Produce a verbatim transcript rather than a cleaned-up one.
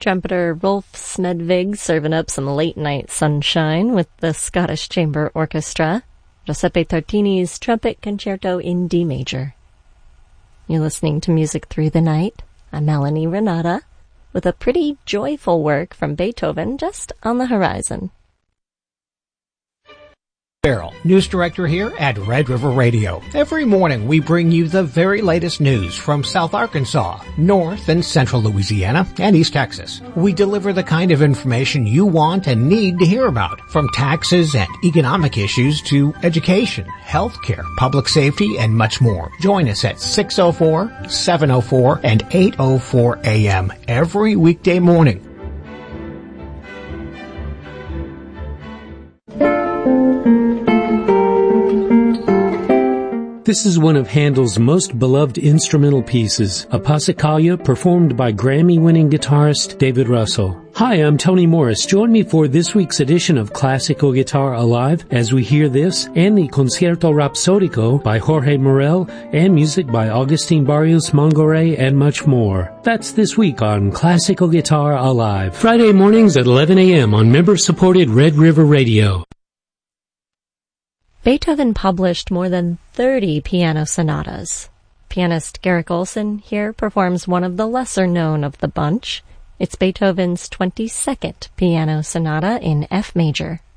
Trumpeter Rolf Smedvig serving up some late-night sunshine with the Scottish Chamber Orchestra, Giuseppe Tartini's Trumpet Concerto in D major. You're listening to Music Through the Night. I'm Melanie Renata, with a pretty joyful work from Beethoven just on the horizon. Farrell, news director here at Red River Radio. Every morning we bring you the very latest news from South Arkansas, North and Central Louisiana, and East Texas. We deliver the kind of information you want and need to hear about, from taxes and economic issues to education, healthcare, public safety, and much more. Join us at six oh four, seven oh four, and eight oh four a m every weekday morning. This is one of Handel's most beloved instrumental pieces, a Passacaglia performed by Grammy-winning guitarist David Russell. Hi, I'm Tony Morris. Join me for this week's edition of Classical Guitar Alive as we hear this and the Concierto Rapsodico by Jorge Morel and music by Agustin Barrios Mangore and much more. That's this week on Classical Guitar Alive, Friday mornings at eleven a m on member-supported Red River Radio. Beethoven published more than thirty piano sonatas. Pianist Garrick Olson here performs one of the lesser-known of the bunch. It's Beethoven's twenty-second piano sonata in F major.